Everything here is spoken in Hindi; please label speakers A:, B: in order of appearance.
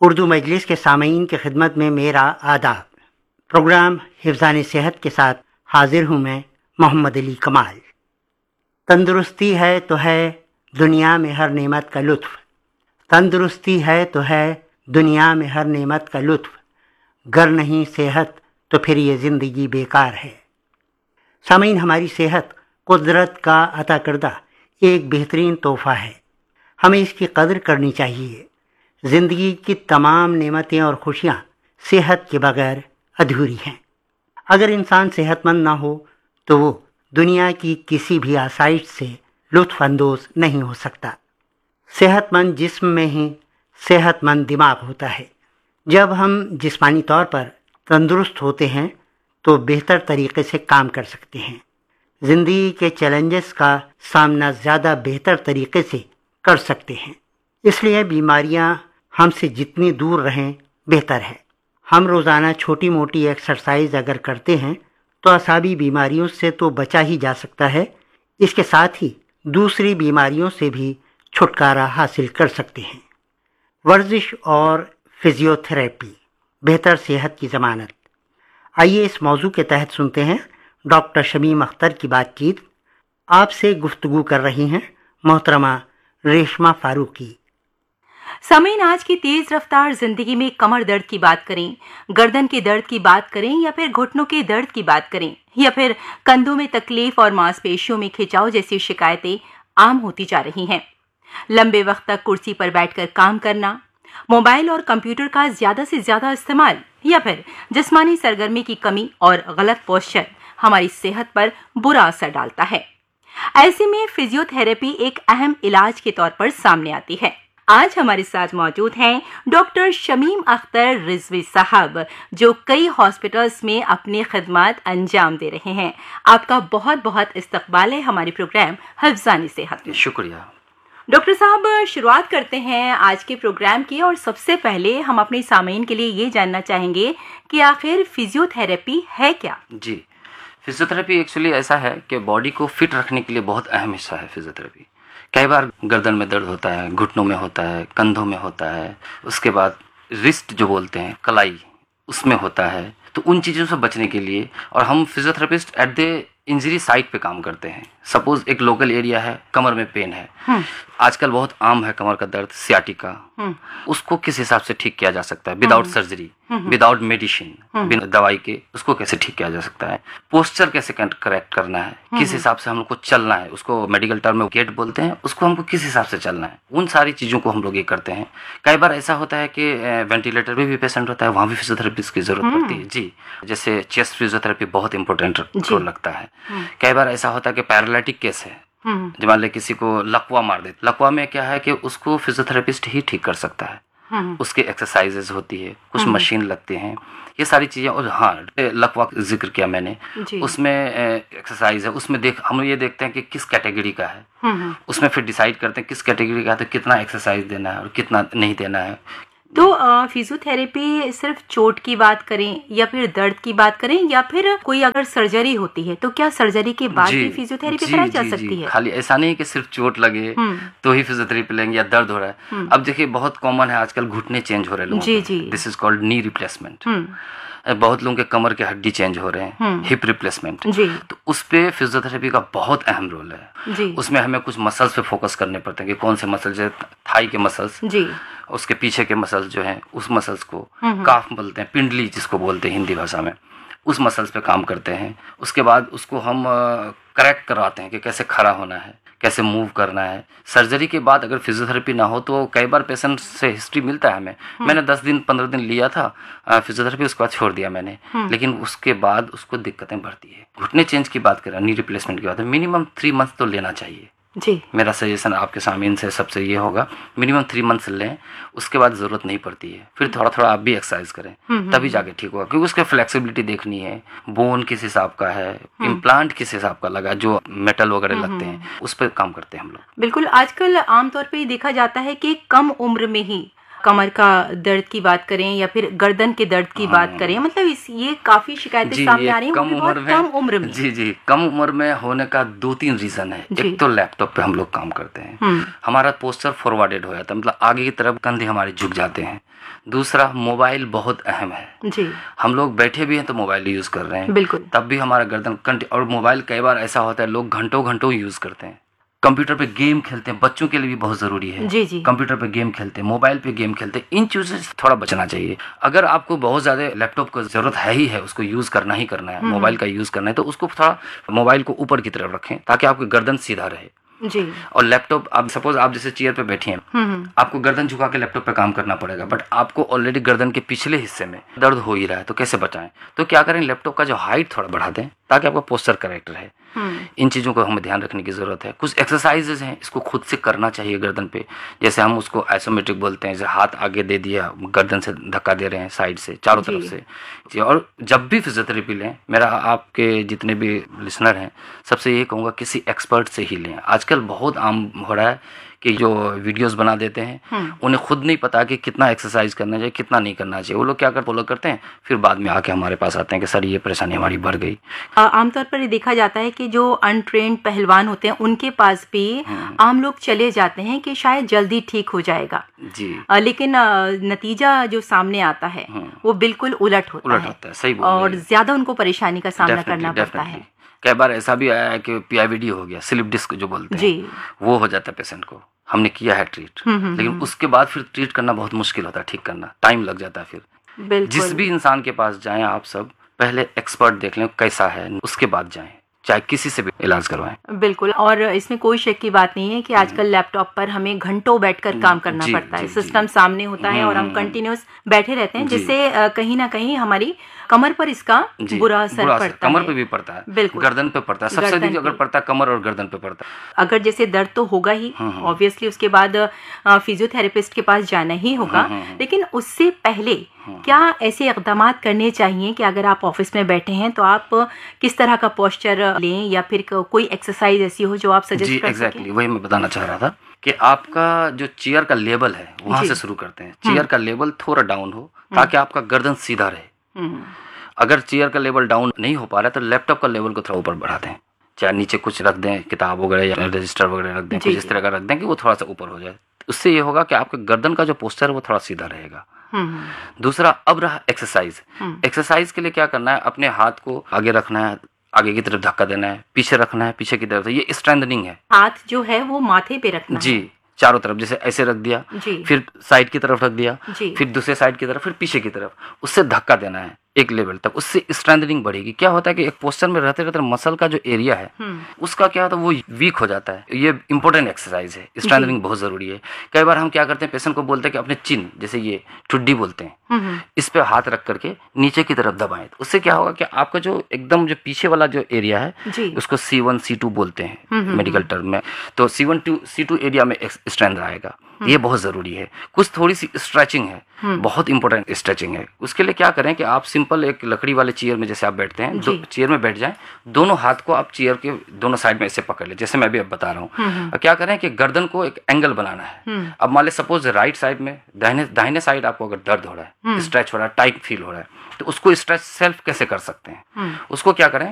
A: उर्दू मजलिस के सामीन की खिदमत में मेरा आदाब। प्रोग्राम हिफ्ज़ान सेहत के साथ हाजिर हूँ मैं, मोहम्मद अली कमाल। तंदुरुस्ती है तो है दुनिया में हर नेमत का लुत्फ़, तंदुरुस्ती है तो है दुनिया में हर नेमत का लुत्फ़, गर नहीं सेहत तो फिर ये ज़िंदगी बेकार है। सामीन, हमारी सेहत कुदरत का अता करदा एक बेहतरीन तोहफ़ा है, हमें इसकी कदर करनी चाहिए। ज़िंदगी की तमाम नेमतें और खुशियाँ सेहत के बगैर अधूरी हैं। अगर इंसान सेहतमंद ना हो तो वो दुनिया की किसी भी आसाइश से लुत्फ़ अंदोज़ नहीं हो सकता। सेहतमंद जिस्म में ही सेहतमंद दिमाग होता है। जब हम जिस्मानी तौर पर तंदुरुस्त होते हैं तो बेहतर तरीके से काम कर सकते हैं, ज़िंदगी के चैलेंजेस का सामना ज़्यादा बेहतर तरीके से कर सकते हैं। इसलिए बीमारियां हमसे जितनी दूर रहें बेहतर है। हम रोज़ाना छोटी मोटी एक्सरसाइज अगर करते हैं तो असाबी बीमारियों से तो बचा ही जा सकता है, इसके साथ ही दूसरी बीमारियों से भी छुटकारा हासिल कर सकते हैं। वर्जिश और फिजियोथेरेपी बेहतर सेहत की ज़मानत। आइए इस मौजू के तहत सुनते हैं डॉक्टर शमीम अख्तर की बातचीत। आपसे गुफ्तगू कर रही हैं मोहतरमा रेशमा फारूकी।
B: सामीन, आज की तेज रफ्तार जिंदगी में कमर दर्द की बात करें, गर्दन के दर्द की बात करें, या फिर घुटनों के दर्द की बात करें, या फिर कंधों में तकलीफ और मांसपेशियों में खिंचाव जैसी शिकायतें आम होती जा रही हैं। लंबे वक्त तक कुर्सी पर बैठकर काम करना, मोबाइल और कंप्यूटर का ज्यादा से ज्यादा इस्तेमाल, या फिर जिस्मानी सरगर्मी की कमी और गलत पोस्चर हमारी सेहत पर बुरा असर डालता है। ऐसे में फिजियोथेरेपी एक अहम इलाज के तौर पर सामने आती है। आज हमारे साथ मौजूद हैं डॉक्टर शमीम अख्तर रिजवी साहब, जो कई हॉस्पिटल्स में अपनी खिदमत अंजाम दे रहे हैं। आपका बहुत बहुत इस्तकबाल है हमारे प्रोग्राम हिफ्ज़ान सेहत में।
C: शुक्रिया।
B: डॉक्टर साहब, शुरुआत करते हैं आज के प्रोग्राम की, और सबसे पहले हम अपने सामीन के लिए ये जानना चाहेंगे कि आखिर फिजियोथेरेपी है क्या?
C: जी, फिजियोथेरेपी एक्चुअली ऐसा है कि बॉडी को फिट रखने के लिए बहुत अहम हिस्सा है फिजियोथेरेपी। कई बार गर्दन में दर्द होता है, घुटनों में होता है, कंधों में होता है, उसके बाद रिस्ट जो बोलते हैं, कलाई, उसमें होता है। तो उन चीज़ों से बचने के लिए, और हम physiotherapist at the injury site पे काम करते हैं। सपोज एक लोकल एरिया है, कमर में पेन है, आजकल बहुत आम है कमर का दर्द, सियाटिका, उसको किस हिसाब से ठीक किया जा सकता है विदाउट सर्जरी, विदाउट मेडिसिन, बिना दवाई के उसको कैसे ठीक किया जा सकता है। पोस्चर कैसे करेक्ट करना है, किस हिसाब से हम लोग को चलना है, उसको मेडिकल टर्म में गेट बोलते हैं, उसको हमको किस हिसाब से चलना है, उन सारी चीज़ों को हम लोग ये करते हैं। कई बार ऐसा होता है कि वेंटिलेटर में भी पेशेंट होता है, वहाँ भी फिजियोथेरेपिस्ट की जरूरत पड़ती है। जी, जैसे चेस्ट फिजियोथेरेपी बहुत इंपॉर्टेंट रोल लगता है। कई बार ऐसा होता है कि पैरालिटिक केस है, जब मान ले किसी को लकवा मार दे, लकवा में क्या है कि उसको फिजियोथेरेपिस्ट ही ठीक कर सकता है। उसकी एक्सरसाइजेज होती है, कुछ मशीन लगते हैं, ये सारी चीजें। और हाँ, लकवा का जिक्र किया मैंने, उसमें एक्सरसाइज है, उसमें हम ये देखते हैं कि किस कैटेगरी का है, उसमें फिर डिसाइड करते हैं किस कैटेगरी का है तो कितना एक्सरसाइज देना है और कितना नहीं देना है।
B: तो फिजियोथेरेपी सिर्फ चोट की बात करें, या फिर दर्द की बात करें, या फिर कोई अगर सर्जरी होती है तो क्या सर्जरी के बाद भी फिजियोथेरेपी कराई जा सकती है?
C: खाली ऐसा नहीं कि सिर्फ चोट लगे तो ही फिजियोथेरेपी लेंगे या दर्द हो रहा है। अब देखिए, बहुत कॉमन है आजकल घुटने चेंज हो रहे हैं लोगों के, this is called knee replacement. बहुत लोगों के कमर के हड्डी चेंज हो रहे हैं, हिप रिप्लेसमेंट, तो उस पे फिजियोथेरेपी का बहुत अहम रोल है। उसमें हमें कुछ मसल्स पे फोकस करने पड़ते हैं कि कौन से मसल, जैसे थाई के मसल्स, उसके पीछे के मसल्स जो हैं, उस मसल्स को काफ बोलते हैं, पिंडली जिसको बोलते हैं हिंदी भाषा में, उस मसल्स पे काम करते हैं। उसके बाद उसको हम करेक्ट करवाते हैं कि कैसे खड़ा होना है, कैसे मूव करना है। सर्जरी के बाद अगर फिजियोथेरेपी ना हो तो कई बार पेशेंट से हिस्ट्री मिलता है हमें, मैंने 10 दिन 15 दिन लिया था फिजियोथेरेपी, उसके बाद छोड़ दिया मैंने, लेकिन उसके बाद उसको दिक्कतें बढ़ती है। घुटने चेंज की बात करें, नी रिप्लेसमेंट की बात है, मिनिमम 3 मंथ तो लेना चाहिए।
B: जी,
C: मेरा सजेशन आपके सामीन से सबसे ये होगा, मिनिमम 3 मंथ्स लें, उसके बाद जरूरत नहीं पड़ती है। फिर थोड़ा थोड़ा आप भी एक्सरसाइज करें, तभी जाके ठीक होगा, क्योंकि उसके फ्लेक्सिबिलिटी देखनी है, बोन किस हिसाब का है, इम्प्लांट किस हिसाब का लगा, जो मेटल वगैरह लगते हैं, उस पर काम करते हैं हम लोग।
B: बिल्कुल, आजकल आमतौर पर देखा जाता है कि कम उम्र में ही कमर का दर्द की बात करें या फिर गर्दन के दर्द की बात करें, मतलब ये काफी शिकायतें सामने आ रही हैं,
C: कम उम्र में। जी, कम उम्र में होने का 2-3 रीजन है। एक तो लैपटॉप पे हम लोग काम करते हैं, हमारा पोस्चर फॉरवर्डेड हो जाता है, मतलब आगे की तरफ कंधे हमारे झुक जाते हैं। दूसरा, मोबाइल बहुत अहम है जी। हम लोग बैठे भी हैं तो मोबाइल यूज कर रहे हैं, बिल्कुल, तब भी हमारा गर्दन और मोबाइल कई बार ऐसा होता है लोग घंटों घंटों यूज करते हैं। कंप्यूटर पे गेम खेलते हैं, बच्चों के लिए भी बहुत जरूरी है जी। कंप्यूटर पे गेम खेलते हैं, मोबाइल पे गेम खेलते हैं, इन चीजों से थोड़ा बचना चाहिए। अगर आपको बहुत ज्यादा लैपटॉप की जरूरत है ही है, उसको यूज करना ही करना है, मोबाइल का यूज करना है, तो उसको थोड़ा मोबाइल को ऊपर की तरफ रखें ताकि आपकी गर्दन सीधा रहे जी। और लैपटॉप, आप सपोज आप जैसे चेयर पे बैठी हैं, आपको गर्दन झुका के लैपटॉप पे काम करना पड़ेगा, बट आपको ऑलरेडी गर्दन के पिछले हिस्से में दर्द हो ही रहा है, तो कैसे बचाएं? तो क्या करें, लैपटॉप का जो हाइट थोड़ा बढ़ा दें ताकि आपका पोस्चर करेक्ट रहे। इन चीज़ों को हमें ध्यान रखने की ज़रूरत है। कुछ एक्सरसाइजेज हैं, इसको खुद से करना चाहिए गर्दन पे, जैसे हम उसको आइसोमेट्रिक बोलते हैं, जैसे हाथ आगे दे दिया, गर्दन से धक्का दे रहे हैं साइड से, चारों तरफ से। और जब भी फिजियोथेरेपी लें, मेरा आपके जितने भी लिसनर हैं सबसे ये कहूँगा किसी एक्सपर्ट से ही लें। आजकल बहुत आम हो रहा है कि जो वीडियोस बना देते हैं उन्हें खुद नहीं पता कि कितना एक्सरसाइज करना चाहिए, कितना नहीं करना चाहिए। वो लोग क्या फॉलो करते हैं, फिर बाद में आके हमारे पास आते हैं कि सर ये परेशानी हमारी बढ़ गई।
B: आमतौर पर ये देखा जाता है कि जो अनट्रेन्ड पहलवान होते हैं उनके पास भी आम लोग चले जाते हैं कि शायद जल्दी ठीक हो जाएगा जी, लेकिन नतीजा जो सामने आता है वो बिल्कुल उलट होता है।
C: सही बोल,
B: और ज्यादा उनको परेशानी का सामना करना पड़ता है।
C: कई बार ऐसा भी आया है कि पीआईवीडी हो गया, स्लिप डिस्क जो बोलते हैं, वो हो जाता है पेशेंट को। हमने किया है ट्रीट, लेकिन उसके बाद फिर ट्रीट करना बहुत मुश्किल होता है, ठीक करना टाइम लग जाता है। फिर जिस भी इंसान के पास जाएं आप सब पहले एक्सपर्ट देख लें कैसा है, उसके बाद जाएं, चाहे किसी से भी इलाज करवाएं।
B: बिल्कुल, और इसमें कोई शक की बात नहीं है कि आजकल लैपटॉप पर हमें घंटों बैठकर काम करना पड़ता है। सिस्टम सामने होता है और हम कंटिन्यूस बैठे रहते हैं, जिससे कहीं ना कहीं हमारी कमर पर इसका बुरा असर पड़ता है।
C: कमर पे भी पड़ता है, बिल्कुल, गर्दन पे पड़ता है, सबसे अधिक अगर पड़ता है कमर और गर्दन पे पड़ता है।
B: अगर जैसे दर्द तो होगा ही ऑब्वियसली, उसके बाद फिजियोथेरेपिस्ट के पास जाना ही होगा, लेकिन उससे पहले क्या ऐसे इक़दाम करने चाहिए कि अगर आप ऑफिस में बैठे हैं तो आप किस तरह का पोस्चर लें, या फिर कोई एक्सरसाइज ऐसी हो जो आप सजेस्ट कर सकें?
C: एग्जैक्टली वही मैं बताना चाह रहा था कि आपका जो चेयर का लेवल है वहां से शुरू करते हैं। चेयर का लेवल थोड़ा डाउन हो ताकि आपका गर्दन सीधा रहे। अगर चेयर का लेवल डाउन नहीं हो पा रहा है तो लैपटॉप का लेवल को थोड़ा ऊपर बढ़ा दें, चाहे नीचे कुछ रख दें, किताब वगैरह या रजिस्टर वगैरह रख दें, कुछ इस तरह का रख दें कि वो थोड़ा सा ऊपर हो जाए। उससे ये होगा कि आपके गर्दन का जो पोस्चर है वो थोड़ा सीधा रहेगा। दूसरा, अब रहा एक्सरसाइज। एक्सरसाइज के लिए क्या करना है, अपने हाथ को आगे रखना है, आगे की तरफ धक्का देना है, पीछे रखना है, पीछे की तरफ। ये स्ट्रेंथनिंग है।
B: हाथ जो है वो माथे पे रखना
C: जी, चारों तरफ, जैसे ऐसे रख दिया, फिर साइड की तरफ रख दिया, फिर दूसरे साइड की तरफ, फिर पीछे की तरफ, उससे धक्का देना है एक लेवल तक। उससे स्ट्रेंथनिंग बढ़ेगी। क्या होता है कि एक पोस्चर में रहते रहते मसल का जो एरिया है उसका क्या होता है, वो वीक हो जाता है। ये इंपॉर्टेंट एक्सरसाइज है, स्ट्रेंथनिंग बहुत जरूरी है। कई बार हम क्या करते हैं, पेशेंट को बोलते हैं कि अपने चिन, जैसे ये ठुड्डी बोलते हैं, इस पे हाथ रख करके नीचे की तरफ दबाएं। उससे क्या होगा कि आपका जो एकदम जो पीछे वाला जो एरिया है उसको C1 C2 बोलते हैं मेडिकल टर्म में, तो C1 C2 एरिया में स्ट्रेंथ आएगा। ये बहुत जरूरी है। कुछ थोड़ी सी स्ट्रेचिंग है, बहुत इंपॉर्टेंट स्ट्रेचिंग है। उसके लिए क्या करें कि आप सिंपल एक लकड़ी वाले चेयर में जैसे आप बैठते हैं, चेयर में बैठ जाएं, दोनों हाथ को आप चेयर के दोनों साइड में ऐसे पकड़ ले, जैसे मैं भी अब बता रहा हूँ। क्या करें कि गर्दन को एक एंगल बनाना है। अब मान ले सपोज राइट साइड में, दाहिने साइड आपको अगर दर्द हो रहा है, स्ट्रेच हो रहा है, टाइट फील हो रहा है, तो उसको स्ट्रेच सेल्फ कैसे कर सकते हैं? उसको क्या करें